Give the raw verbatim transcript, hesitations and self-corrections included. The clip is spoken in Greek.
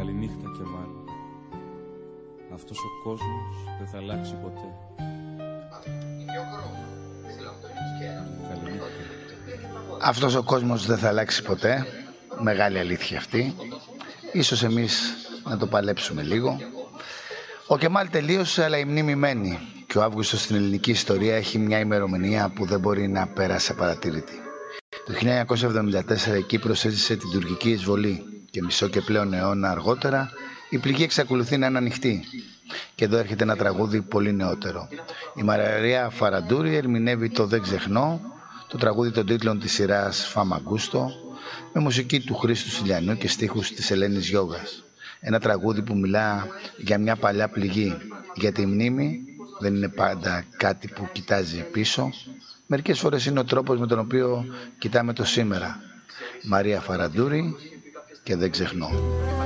Καληνύχτα και μάλλον. Αυτός ο κόσμος δεν θα αλλάξει ποτέ. Αυτός ο κόσμος δεν θα αλλάξει ποτέ. Μεγάλη αλήθεια αυτή. Ίσως εμείς να το παλέψουμε λίγο. Ο Κεμάλ τελείωσε, αλλά η μνήμη μένει. Και ο Αύγουστος στην ελληνική ιστορία έχει μια ημερομηνία που δεν μπορεί να πέρασε απαρατήρητη. Το χίλια εννιακόσια εβδομήντα τέσσερα η Κύπρος έζησε την τουρκική εισβολή και μισό και πλέον αιώνα αργότερα η πληγή εξακολουθεί να είναι ανοιχτή. Και εδώ έρχεται ένα τραγούδι πολύ νεότερο. Η Μαρία Φαραντούρη ερμηνεύει το «Δεν ξεχνώ», το τραγούδι των τίτλων της σειράς Φαμαγκούστο, με μουσική του Χρήστου Σιλιανού και στίχους της Ελένης Γιώγας. Ένα τραγούδι που μιλά για μια παλιά πληγή, γιατί η μνήμη δεν είναι πάντα κάτι που κοιτάζει πίσω. Μερικές φορές είναι ο τρόπος με τον οποίο κοιτάμε το σήμερα. Μαρία Φαραντούρη και «Δεν ξεχνώ».